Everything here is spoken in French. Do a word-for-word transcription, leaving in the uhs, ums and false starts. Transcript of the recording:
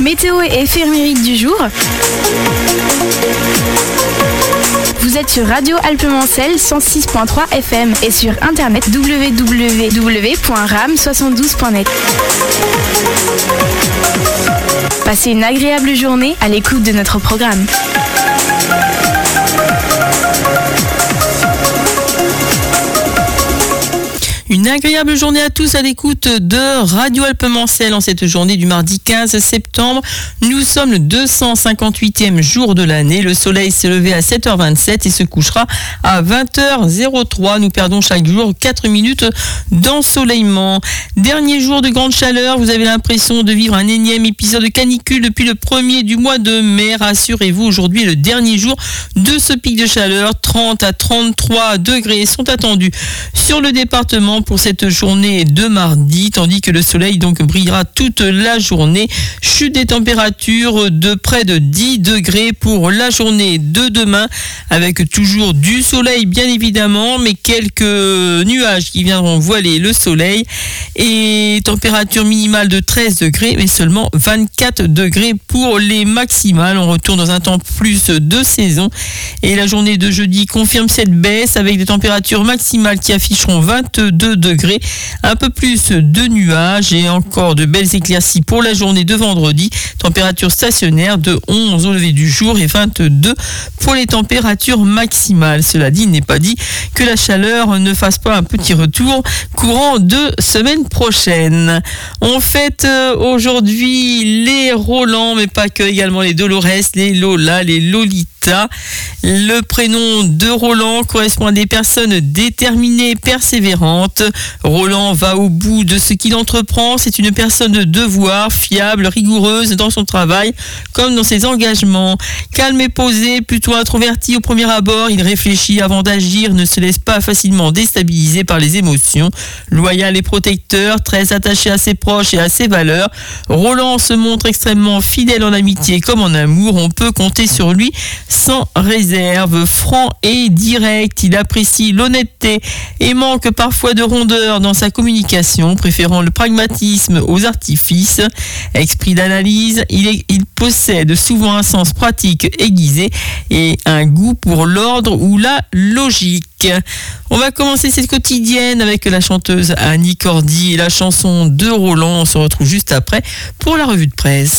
météo et éphéméride du jour. Vous êtes sur Radio Alpes-Mancel cent six point trois F M et sur internet w w w point ram soixante-douze point net. Passez une agréable journée à l'écoute de notre programme. Une agréable journée à tous à l'écoute de Radio Alpes-Mancel en cette journée du mardi quinze septembre. Nous sommes le deux cent cinquante-huitième jour de l'année. Le soleil s'est levé à sept heures vingt-sept et se couchera à vingt heures trois. Nous perdons chaque jour quatre minutes d'ensoleillement. Dernier jour de grande chaleur. Vous avez l'impression de vivre un énième épisode de canicule depuis le premier du mois de mai. Rassurez-vous, aujourd'hui est le dernier jour de ce pic de chaleur. trente à trente-trois degrés sont attendus sur le département pour cette journée de mardi, tandis que le soleil donc brillera toute la journée. Chute des températures de près de dix degrés pour la journée de demain, avec toujours du soleil bien évidemment, mais quelques nuages qui viendront voiler le soleil, et température minimale de treize degrés, mais seulement vingt-quatre degrés pour les maximales. On retourne dans un temps plus de saison, et la journée de jeudi confirme cette baisse avec des températures maximales qui afficheront vingt-deux degrés, un peu plus de nuages et encore de belles éclaircies pour la journée de vendredi. Température stationnaire de onze au lever du jour et vingt-deux pour les températures maximales. Cela dit, il n'est pas dit que la chaleur ne fasse pas un petit retour courant de semaine prochaine. On fête aujourd'hui les Roland, mais pas que, également les Dolores, les Lola, les Lolita. Le prénom de Roland correspond à des personnes déterminées, persévérantes. Roland va au bout de ce qu'il entreprend. C'est une personne de devoir, fiable, rigoureuse dans son travail comme dans ses engagements. Calme et posé, plutôt introverti au premier abord, il réfléchit avant d'agir, ne se laisse pas facilement déstabiliser par les émotions. Loyal et protecteur, très attaché à ses proches et à ses valeurs, Roland se montre extrêmement fidèle en amitié comme en amour. On peut compter sur lui sans réserve. Franc et direct, il apprécie l'honnêteté et manque parfois de rondeur dans sa communication, préférant le pragmatisme aux artifices. Esprit d'analyse, il, est, il possède souvent un sens pratique aiguisé et un goût pour l'ordre ou la logique. On va commencer cette quotidienne avec la chanteuse Annie Cordy et la chanson de Roland. On se retrouve juste après pour la revue de presse.